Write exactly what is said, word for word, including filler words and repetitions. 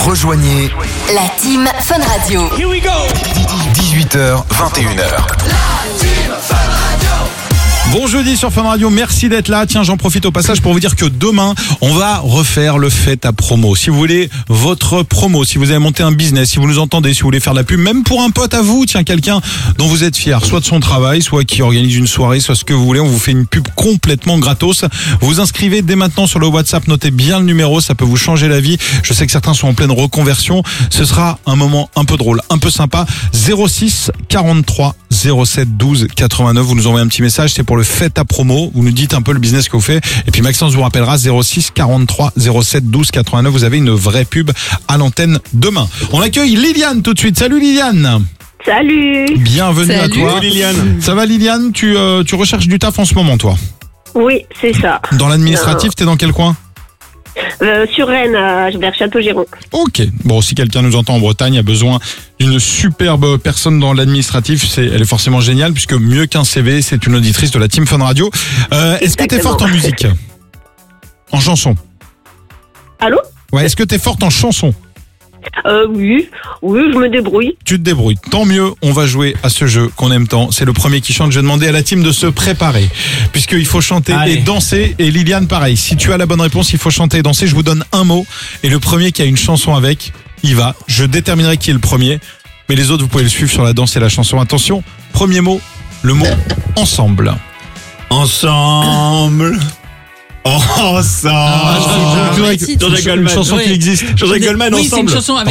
Rejoignez la Team Fun Radio. Here we go. dix-huit heures, vingt et une heures. Bon jeudi sur Fun Radio, merci d'être là. Tiens, j'en profite au passage pour vous dire que demain, on va refaire le Fête à promo. Si vous voulez votre promo, si vous avez monté un business, si vous nous entendez, si vous voulez faire de la pub, même pour un pote à vous, tiens, quelqu'un dont vous êtes fier, soit de son travail, soit qui organise une soirée, soit ce que vous voulez, on vous fait une pub complètement gratos. Vous vous inscrivez dès maintenant sur le WhatsApp, notez bien le numéro, ça peut vous changer la vie. Je sais que certains sont en pleine reconversion. Ce sera un moment un peu drôle, un peu sympa. zéro six quarante-trois zéro sept douze quatre-vingt-neuf, vous nous envoyez un petit message, c'est pour le Fête à promo, vous nous dites un peu le business que vous faites et puis Maxence vous rappellera zéro six quarante-trois zéro sept douze quatre-vingt-neuf, vous avez une vraie pub à l'antenne demain. On accueille Liliane tout de suite. Salut Liliane. Salut. Bienvenue Salut. à toi. Salut Liliane. Ça va Liliane, tu, euh, tu recherches du taf en ce moment toi? Oui, c'est ça. Dans l'administratif, t'es dans quel coin? Euh, sur Rennes, euh, vers Château-Giron. Ok. Bon, si quelqu'un nous entend en Bretagne, a besoin d'une superbe personne dans l'administratif, c'est, elle est forcément géniale puisque mieux qu'un C V, c'est une auditrice de la Team Fun Radio. Euh, est-ce que t'es Exactement. forte en musique? En chanson? Allô? Ouais, est-ce que t'es forte en chanson? euh, Oui, oui, je me débrouille. Tu te débrouilles. Tant mieux, on va jouer à ce jeu qu'on aime tant. C'est le premier qui chante. Je vais demander à la team de se préparer. Puisqu'il faut chanter Allez. et danser. Et Liliane, pareil. Si tu as la bonne réponse, il faut chanter et danser. Je vous donne un mot. Et le premier qui a une chanson avec, il va. Je déterminerai qui est le premier. Mais les autres, vous pouvez le suivre sur la danse et la chanson. Attention, premier mot, le mot ensemble. Ensemble. Ensemble. Ah, je- je- je- je- Jean-Jacques une Goldman. chanson Oui. qui existe. Jean-Jacques Goldman, Oui, c'est une ensemble. chanson avec